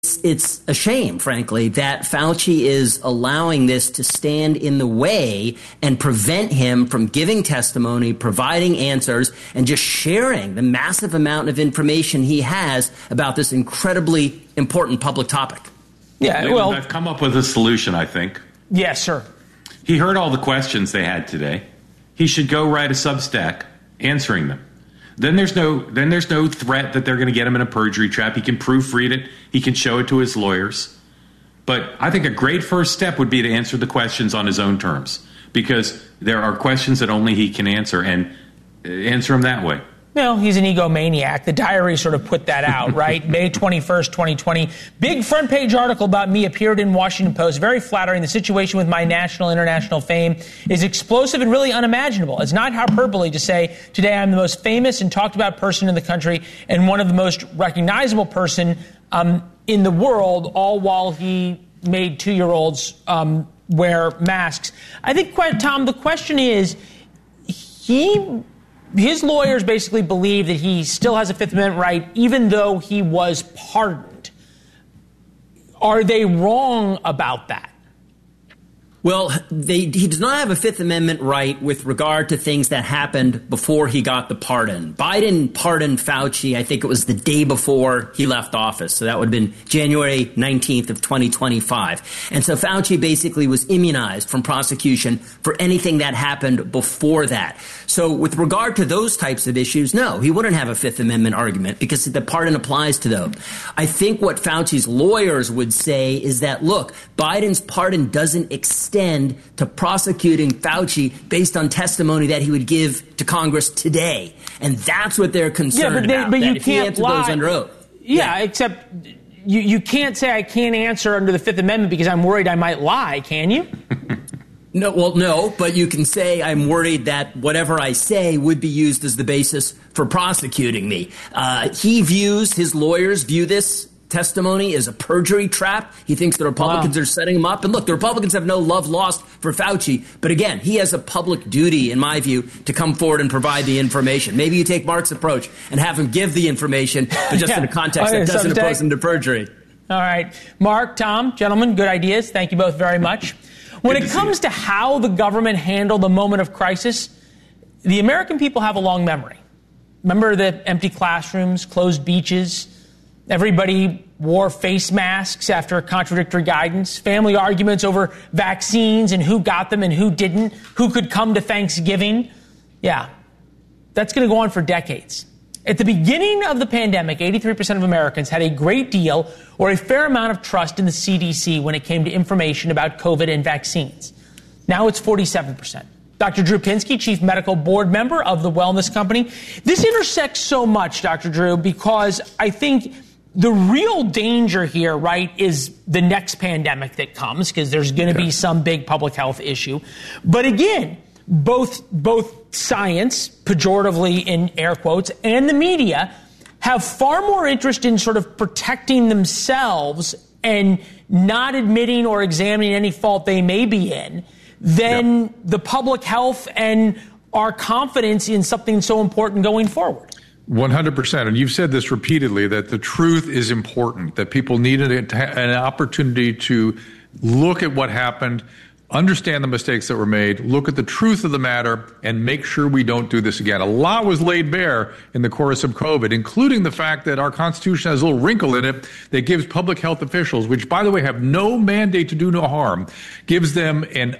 It's a shame, frankly, that Fauci is allowing this to stand in the way and prevent him from giving testimony, providing answers, and just sharing the massive amount of information he has about this incredibly important public topic. Yeah, well, I've come up with a solution, I think. Yes, sir. He heard all the questions they had today. He should go write a Substack answering them. Then there's no threat that they're going to get him in a perjury trap. He can proofread it. He can show it to his lawyers. But I think a great first step would be to answer the questions on his own terms, because there are questions that only he can answer, and answer them that way. No, he's an egomaniac. The diary sort of put that out, right? May 21st, 2020. Big front page article about me appeared in Washington Post. Very flattering. The situation with my national, international fame is explosive and really unimaginable. It's not hyperbole to say today I'm the most famous and talked about person in the country and one of the most recognizable person in the world, all while he made 2-year-olds wear masks. I think, Tom, the question is, his lawyers basically believe that he still has a Fifth Amendment right, even though he was pardoned. Are they wrong about that? Well, he does not have a Fifth Amendment right with regard to things that happened before he got the pardon. Biden pardoned Fauci, I think it was the day before he left office. So that would have been January 19th of 2025. And so Fauci basically was immunized from prosecution for anything that happened before that. So with regard to those types of issues, no, he wouldn't have a Fifth Amendment argument because the pardon applies to those. I think what Fauci's lawyers would say is that, look, Biden's pardon doesn't extend to prosecuting Fauci based on testimony that he would give to Congress today. And that's what they're concerned about. But you can't lie. Those under oath. Yeah, except you can't say I can't answer under the Fifth Amendment because I'm worried I might lie, can you? No, but you can say I'm worried that whatever I say would be used as the basis for prosecuting me. His lawyers view this testimony is a perjury trap. He thinks the Republicans are setting him up. And look, the Republicans have no love lost for Fauci. But again, he has a public duty, in my view, to come forward and provide the information. Maybe you take Mark's approach and have him give the information, but just in a context that doesn't oppose him to perjury. All right. Mark, Tom, gentlemen, good ideas. Thank you both very much. When it comes to how the government handled the moment of crisis, the American people have a long memory. Remember the empty classrooms, closed beaches? Everybody wore face masks after contradictory guidance, family arguments over vaccines and who got them and who didn't, who could come to Thanksgiving. Yeah, that's going to go on for decades. At the beginning of the pandemic, 83% of Americans had a great deal or a fair amount of trust in the CDC when it came to information about COVID and vaccines. Now it's 47%. Dr. Drew Pinsky, Chief Medical Board Member of the Wellness Company. This intersects so much, Dr. Drew, because I think the real danger here, right, is the next pandemic that comes, because there's going to be some big public health issue. But again, both science, pejoratively in air quotes, and the media have far more interest in sort of protecting themselves and not admitting or examining any fault they may be in than the public health and our confidence in something so important going forward. 100%. And you've said this repeatedly, that the truth is important, that people need an opportunity to look at what happened, understand the mistakes that were made, look at the truth of the matter, and make sure we don't do this again. A lot was laid bare in the course of COVID, including the fact that our Constitution has a little wrinkle in it that gives public health officials, which, by the way, have no mandate to do no harm, gives them an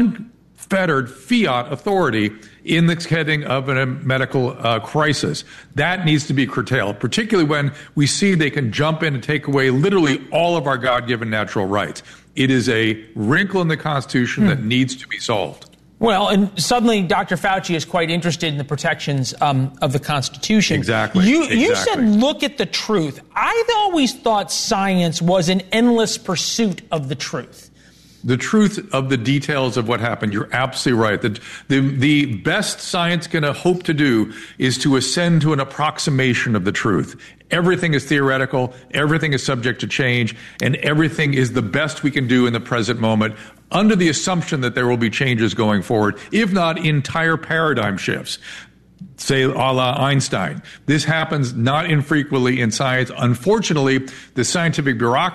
unfettered fiat authority in the heading of a medical crisis. That needs to be curtailed, particularly when we see they can jump in and take away literally all of our God-given natural rights. It is a wrinkle in the Constitution that needs to be solved. Well, and suddenly Dr. Fauci is quite interested in the protections of the Constitution. Exactly. You said look at the truth. I've always thought science was an endless pursuit of the truth. The truth of the details of what happened. You're absolutely right. The best science can hope to do is to ascend to an approximation of the truth. Everything is theoretical, everything is subject to change, and everything is the best we can do in the present moment under the assumption that there will be changes going forward, if not entire paradigm shifts. Say, a la Einstein. This happens not infrequently in science. Unfortunately, the scientific bureaucracy